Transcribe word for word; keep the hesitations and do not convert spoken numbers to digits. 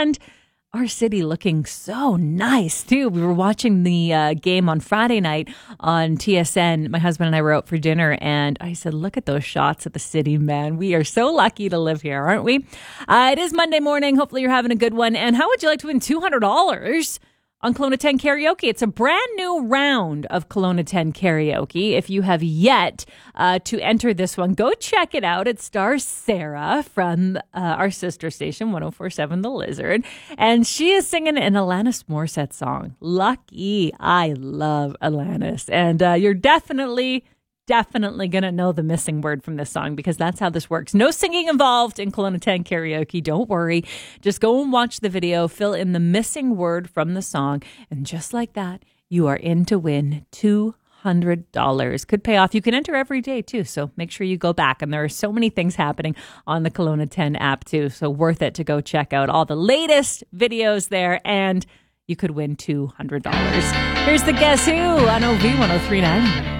and our city looking so nice, too. We were watching the uh, game on Friday night on T S N. My husband and I were out for dinner, and I said, look at those shots of the city, man. We are so lucky to live here, aren't we? Uh, it is Monday morning. Hopefully you're having a good one. And how would you like to win two hundred dollars on Kelowna ten Karaoke? It's a brand new round of Kelowna ten Karaoke. If you have yet uh, to enter this one, go check it out. It stars Sarah from uh, our sister station, one oh four point seven The Lizard. And she is singing an Alanis Morissette song. Lucky. I love Alanis. And uh, you're definitely... Definitely going to know the missing word from this song because that's how this works. No singing involved in Kelowna ten Karaoke. Don't worry. Just go and watch the video, fill in the missing word from the song. And just like that, you are in to win two hundred dollars. Could pay off. You can enter every day too. So make sure you go back. And there are so many things happening on the Kelowna ten app too. So worth it to go check out all the latest videos there. And you could win two hundred dollars. Here's the Guess Who on O V ten thirty-nine.